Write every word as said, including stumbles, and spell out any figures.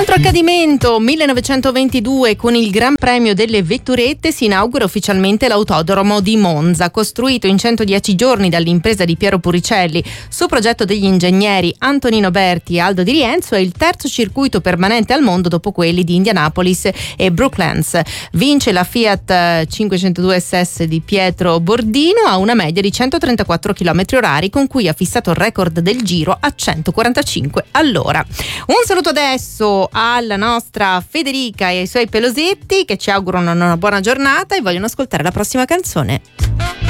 Altro accadimento, millenovecentoventidue, con il Gran Premio delle Vetturette si inaugura ufficialmente l'autodromo di Monza, costruito in centodieci giorni dall'impresa di Piero Puricelli su progetto degli ingegneri Antonino Berti e Aldo Di Rienzo. È il terzo circuito permanente al mondo dopo quelli di Indianapolis e Brooklands. Vince la Fiat cinquecentodue S S di Pietro Bordino a una media di centotrentaquattro chilometri orari, con cui ha fissato il record del giro a centoquarantacinque all'ora. Un saluto adesso alla nostra Federica e ai suoi pelosetti, che ci augurano una buona giornata e vogliono ascoltare la prossima canzone.